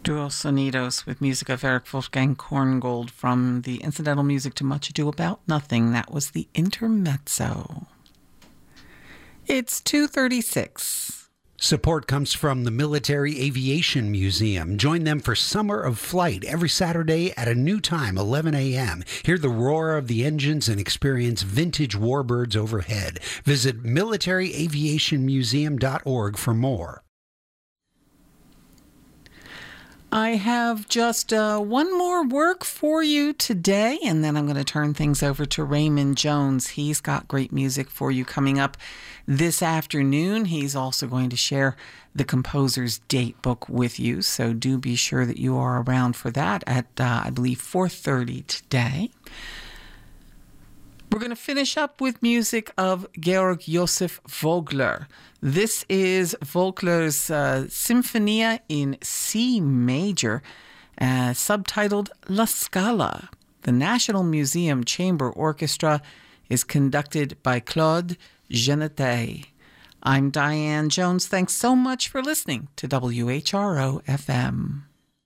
Dual Sonidos with music of Eric Wolfgang Korngold from the incidental music to Much Ado About Nothing. That was the intermezzo. It's 2:36. Support comes from the Military Aviation Museum. Join them for Summer of Flight every Saturday at a new time, 11 a.m. Hear the roar of the engines and experience vintage warbirds overhead. Visit militaryaviationmuseum.org for more. I have just one more work for you today, and then I'm going to turn things over to Raymond Jones. He's got great music for you coming up this afternoon. He's also going to share the composer's date book with you, so do be sure that you are around for that at, I believe, 4:30 today. We're going to finish up with music of Georg Josef Vogler. This is Vogler's Sinfonia in C major, subtitled La Scala. The National Museum Chamber Orchestra is conducted by Claude Genetet. I'm Diane Jones. Thanks so much for listening to WHRO FM.